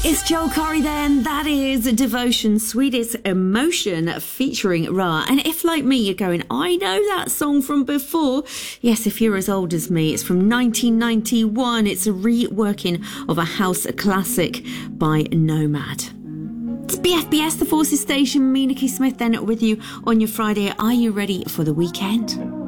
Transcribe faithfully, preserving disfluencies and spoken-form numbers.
It's Joel Corry then. That is Devotion, Sweetest Emotion featuring Ra. And if, like me, you're going, I know that song from before. Yes, if you're as old as me, it's from nineteen ninety-one. It's a reworking of a house classic by Nomad. It's B F B S, the Forces Station. Me, Nikki Smith, then with you on your Friday. Are you ready for the weekend?